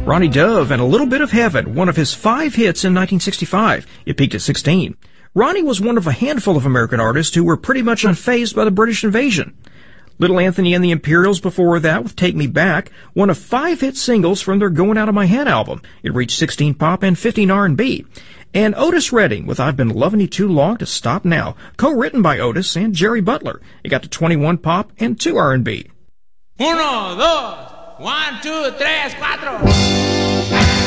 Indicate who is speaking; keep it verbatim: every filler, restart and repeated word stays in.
Speaker 1: Ronnie Dove and A Little Bit of Heaven, one of his five hits in nineteen sixty-five. It peaked at sixteen. Ronnie was one of a handful of American artists who were pretty much unfazed by the British invasion. Little Anthony and the Imperials before that with Take Me Back, one of five hit singles from their Going Out of My Head album. It reached sixteen pop and fifteen R and B. And Otis Redding with I've Been Loving You Too Long to Stop Now, co-written by Otis and Jerry Butler. It got to twenty-one pop and two R and B.
Speaker 2: Uno, dos, one, two, tres, cuatro.